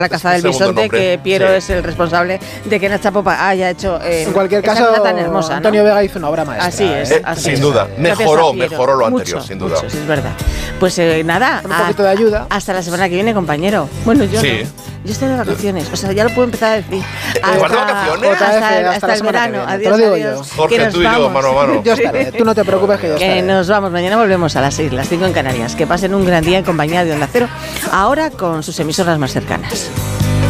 la caza del bisonte, que Piero es el responsable de que Nacha Popa haya hecho en cualquier esa caso, tan hermosa, ¿no? Antonio Vega hizo una obra maestra. Así es, sin duda. Mejoró lo anterior, sin duda. Mucho, sí, es verdad. Pues nada, con un poquito de ayuda. Hasta la semana que viene, compañero. Bueno, yo sí. no. Yo estoy de vacaciones, o sea, ya lo puedo empezar a decir. ¿Vas de vacaciones? Hasta el verano. Adiós, te lo digo yo. Jorge, tú y yo, mano a mano. Yo estaré, tú no te preocupes que yo estaré. Que nos vamos, mañana volvemos a las 6, las 5 en Canarias. Que pasen un gran día en compañía de Onda Cero, ahora con sus emisoras más cercanas.